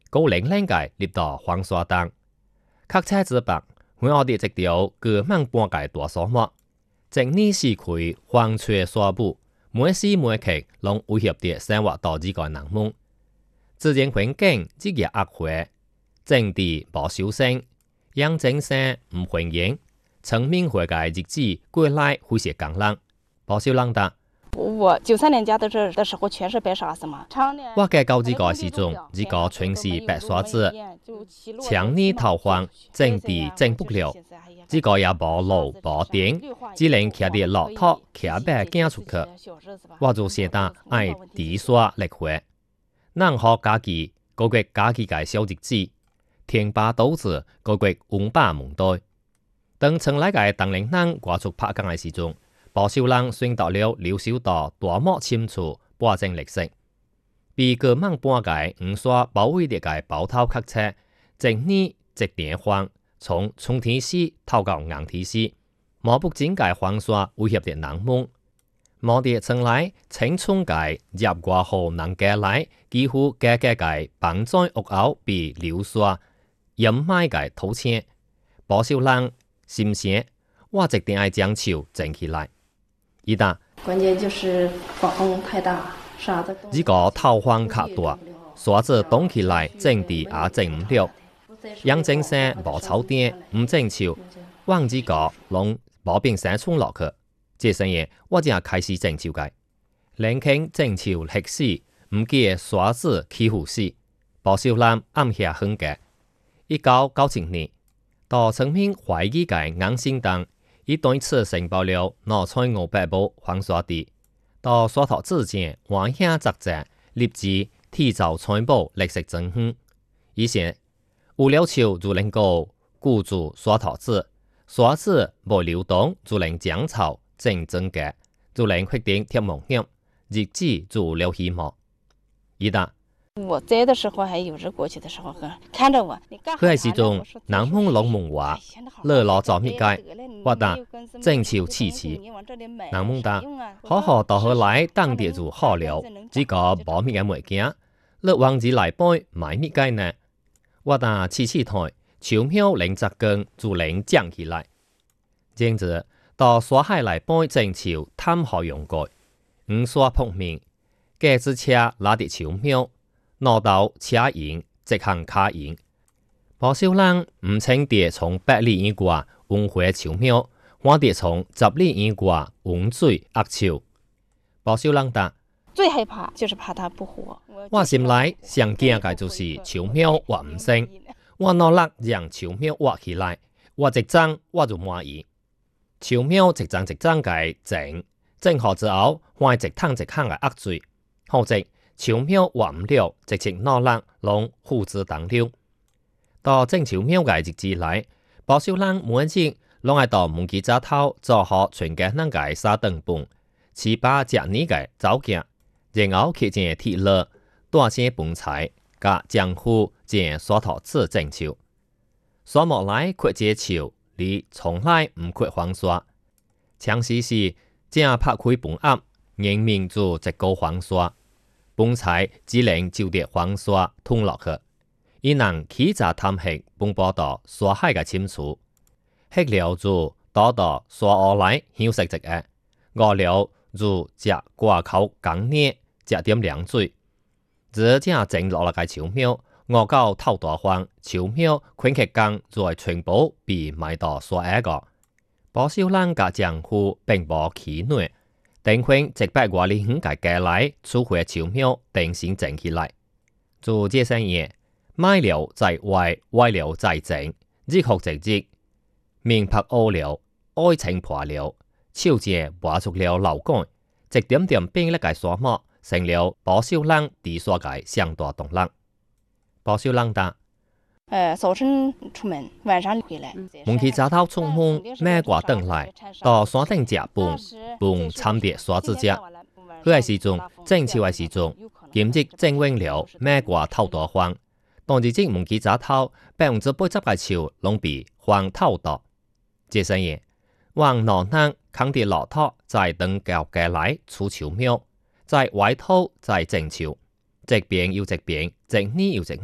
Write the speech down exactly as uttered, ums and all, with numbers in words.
高零零界立到黄沙灯，客車之北，我哋一條過萬半界大沙漠，整呢市區黃雀沙布，每時每刻攏威脅啲生活導致個人們。自然環境日益惡化，政治無修正，讓精神唔歡迎，生命活嘅日子過來會是更難。包小人答： 我九三年加的這的時候全是白沙子嘛。 我嘅高知個時中，呢個全是白沙子，強力逃荒，政治整不了，呢個也無路無電，只能騎啲駱駝騎白行出去。我就寫得愛地沙力活，能學家己個個家己嘅小日子，天霸肚子個個溫飽門對。當從來嘅當年人掛出拍工嘅時中。包小人選到了留守到大漠深處八證歷史，被過萬半界五沙包圍的個包頭客車，整年直點荒，從沖天市逃到硬天市，莫不整個黃沙威脅的人們，莫啲從來青蔥界入過後能過來，幾乎個個個綁在屋後被流沙掩埋個土牆，包小人心想，我一定要將球整起來。一打， 關鍵就是風太大，沙子。 呢個逃荒較大，沙子動起來整地也整唔了，讓精神無操電，唔整潮，往呢個攏無變生衝落去。這生嘢我就開始整潮嘅，聆聽整潮歷史，唔記沙子起伏史，包小人暗下很嘅。一九九七年，到曾經懷疑嘅硬性當。以對此申報了挪在五百部黃沙地，到沙頭之前換下雜誌，立即提早採報歷史證據。以前有了潮就能夠固住沙頭子，沙子無流動就能漲潮整整嘅，就能決定貼夢險，日子就了希望。一打。 我在的時候還有日過去的時候，看着我。 佢係時中南風龍門話，樂老早滅街，我答正潮次次。南門答，好好到後來當地就好了，只個冇滅嘅物件，樂王子來杯買滅街呢？我答次次台，潮苗零扎根就能降起來。這子到沙海來杯正潮探河用過，五沙撲面，嘅支車拉啲潮苗。攞到車營，直行卡營。包小人唔清地從百里以外運回潮苗，我哋從十里以外運水壓潮。包小人答： 最害怕就是怕他不活。 我心內上驚嘅就是潮苗挖唔成，我努力讓潮苗挖起來，挖一張我就滿意。潮苗一張一張嘅整，整好之後，我一趟一趟嘅壓水，後者。潮苗挖唔了，直接攞力攏付之當了。到整潮苗嘅日子來，包小人每日攏係到門基閘頭做好全家人嘅沙燈飯，七八隻呢嘅走腳，然後去見鐵樂，大些飯菜，加漿糊見沙頭子整潮。沙漠來缺隻潮，你從來唔缺黃沙。長時時正拍開飯盒，人民就一個黃沙。飯菜只能就地黃沙吞落去，伊能起早探黑，奔波到沙海嘅深處，黑了就倒到沙河來休息一下，餓了就食掛口乾捏，食點涼水。只正整落嚟嘅潮苗，餓到透大荒，潮苗困起工就係全部被埋到沙下個。包小人嘅賬戶並無起內。等佢一百外里遠嘅過來，取回潮苗，定先整起來。做這生意，買了再壞，壞了再整，日學直日，明白烏了，愛情破了，超借挖出了流干，一點點變力嘅沙漠，成了包小人地沙嘅上大動力。包小人答： 誒，早晨出門，晚上回來。 門去閘頭出門，買掛燈來，到山頂食飯，飯參啲沙子食。佢係時鐘，正潮係時鐘，今日正溫了，買掛透大荒。當日即門去閘頭，百分之八十嘅潮攏被荒透到。這生嘢，往南南扛啲駱駝，在等腳嘅來出潮苗，在外頭在正潮，一邊又一邊，一年又一年。